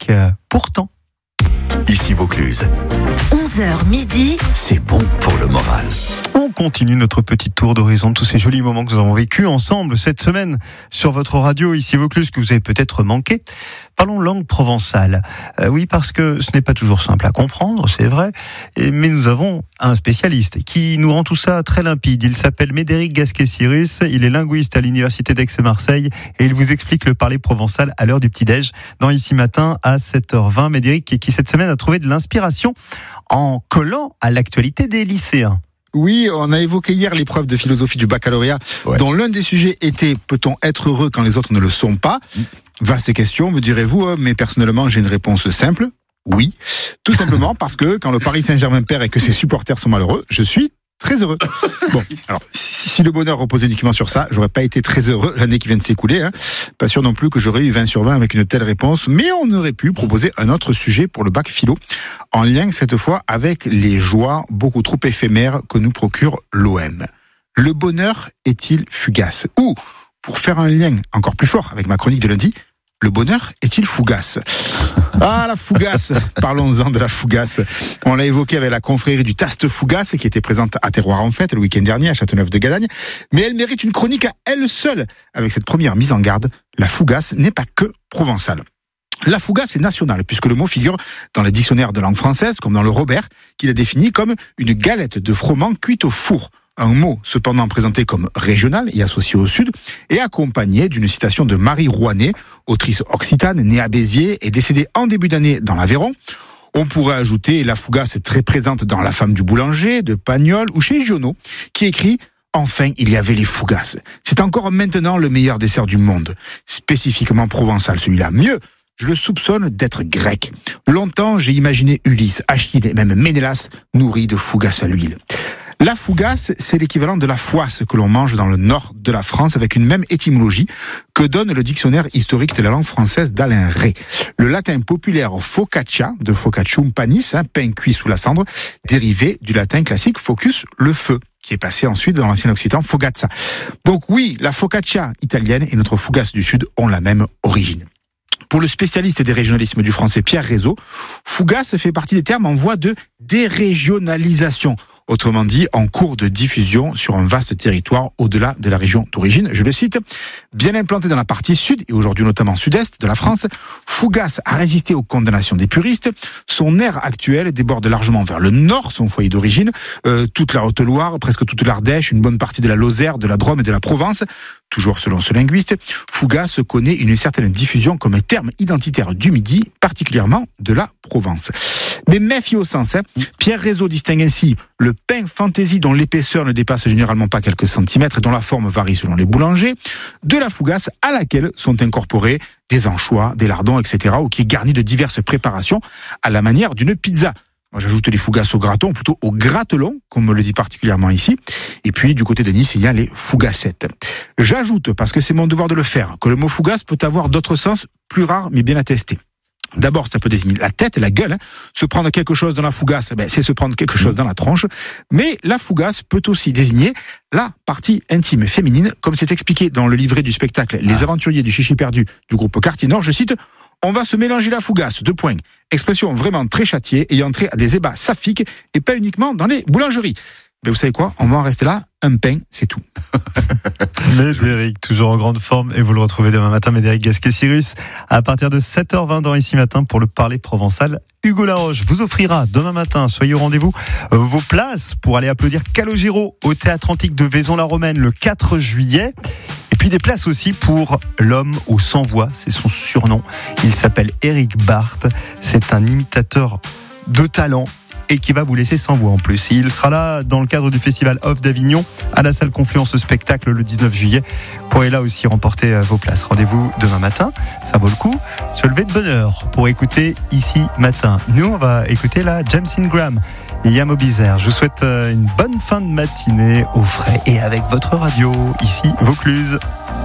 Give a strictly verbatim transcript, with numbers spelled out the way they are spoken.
euh, pourtant. Ici Vaucluse. onze heures midi. C'est bon pour le moral. On continue notre petit tour d'horizon de tous ces jolis moments que nous avons vécus ensemble cette semaine sur votre radio ici Vaucluse, que vous avez peut-être manqué. Parlons langue provençale. Euh, oui, parce que ce n'est pas toujours simple à comprendre, c'est vrai, et, mais nous avons un spécialiste qui nous rend tout ça très limpide. Il s'appelle Médéric Gasquet-Cyrus, il est linguiste à l'Université d'Aix-Marseille et il vous explique le parler provençal à l'heure du petit-déj dans Ici Matin à sept heures vingt. Médéric qui cette semaine a trouvé de l'inspiration en collant à l'actualité des lycéens. Oui, on a évoqué hier l'épreuve de philosophie du baccalauréat, ouais. dont l'un des sujets était « Peut-on être heureux quand les autres ne le sont pas ?» Vaste question, me direz-vous, mais personnellement j'ai une réponse simple, oui. Tout simplement parce que quand le Paris Saint-Germain perd et que ses supporters sont malheureux, je suis très heureux. Bon, alors, si le bonheur reposait uniquement sur ça, j'aurais pas été très heureux l'année qui vient de s'écouler. Hein. Pas sûr non plus que j'aurais eu vingt sur vingt avec une telle réponse, mais on aurait pu proposer un autre sujet pour le bac philo, en lien cette fois avec les joies beaucoup trop éphémères que nous procure l'O M. Le bonheur est-il fugace ? Ou, pour faire un lien encore plus fort avec ma chronique de lundi, le bonheur est-il fougasse ? Ah, la fougasse ! Parlons-en de la fougasse. On l'a évoqué avec la confrérie du Taste Fougasse, qui était présente à Terroir en Fête le week-end dernier à Châteauneuf-de-Gadagne. Mais elle mérite une chronique à elle seule. Avec cette première mise en garde, la fougasse n'est pas que provençale. La fougasse est nationale, puisque le mot figure dans les dictionnaires de langue française, comme dans le Robert, qui la définit comme une galette de froment cuite au four. Un mot cependant présenté comme régional et associé au sud, et accompagné d'une citation de Marie Rouanet, autrice occitane, née à Béziers et décédée en début d'année dans l'Aveyron. On pourrait ajouter la fougasse très présente dans La femme du boulanger, de Pagnol ou chez Giono, qui écrit « Enfin, il y avait les fougasses. C'est encore maintenant le meilleur dessert du monde. » Spécifiquement provençal celui-là. Mieux, je le soupçonne d'être grec. Longtemps, j'ai imaginé Ulysse, Achille et même Ménélas nourris de fougasse à l'huile. La fougasse, c'est l'équivalent de la fouasse que l'on mange dans le nord de la France avec une même étymologie que donne le dictionnaire historique de la langue française d'Alain Ray. Le latin populaire focaccia, de focaccium panis, hein, pain cuit sous la cendre, dérivé du latin classique focus, le feu, qui est passé ensuite dans l'ancien occitan fogazza. Donc oui, la focaccia italienne et notre fougasse du sud ont la même origine. Pour le spécialiste des régionalismes du français Pierre Rézeau, fougasse fait partie des termes en voie de dérégionalisation. Autrement dit, en cours de diffusion sur un vaste territoire au-delà de la région d'origine. Je le cite, bien implanté dans la partie sud, et aujourd'hui notamment sud-est de la France, fougasse a résisté aux condamnations des puristes. Son aire actuelle déborde largement vers le nord, son foyer d'origine, euh, toute la Haute-Loire, presque toute l'Ardèche, une bonne partie de la Lozère, de la Drôme et de la Provence. Toujours selon ce linguiste, fougasse connaît une certaine diffusion comme terme identitaire du Midi, particulièrement de la Provence. Mais méfie au sens, hein. Pierre Rézeau distingue ainsi le pain fantaisie dont l'épaisseur ne dépasse généralement pas quelques centimètres et dont la forme varie selon les boulangers, de la fougasse à laquelle sont incorporés des anchois, des lardons, et cetera, ou qui est garni de diverses préparations à la manière d'une pizza. Moi, j'ajoute les fougasses au graton, plutôt au gratelon, comme on le dit particulièrement ici. Et puis, du côté de Nice, il y a les fougassettes. J'ajoute, parce que c'est mon devoir de le faire, que le mot fougasse peut avoir d'autres sens plus rares, mais bien attestés. D'abord, ça peut désigner la tête, la gueule. Hein. Se prendre quelque chose dans la fougasse, ben, c'est se prendre quelque chose dans la tronche. Mais la fougasse peut aussi désigner la partie intime féminine, comme c'est expliqué dans le livret du spectacle Les Aventuriers du Chichi Perdu du groupe Quartier Nord. Je cite, « On va se mélanger la fougasse, deux points. Expression vraiment très châtiée, ayant trait à des ébats saphiques et pas uniquement dans les boulangeries. » Mais vous savez quoi ? On va en rester là. Un pain, c'est tout. Médéric, toujours en grande forme, et vous le retrouvez demain matin, Médéric Gasquet-Cyrus, à partir de sept heures vingt dans Ici Matin pour le parler provençal. Hugo Laroche vous offrira demain matin, soyez au rendez-vous, euh, vos places pour aller applaudir Calogero au Théâtre Antique de Vaison-la-Romaine le quatre juillet. Et puis des places aussi pour l'homme aux cent voix, c'est son surnom. Il s'appelle Éric Barthes, c'est un imitateur de talent et qui va vous laisser sans voix en plus. Il sera là dans le cadre du Festival Off d'Avignon à la salle Confluence Spectacle le dix-neuf juillet. Vous pourrez là aussi remporter vos places. Rendez-vous demain matin, ça vaut le coup. Se lever de bonne heure pour écouter Ici Matin. Nous, on va écouter là James Ingram et Yamo Bizarre. Je vous souhaite une bonne fin de matinée au frais et avec votre radio, ici Vaucluse.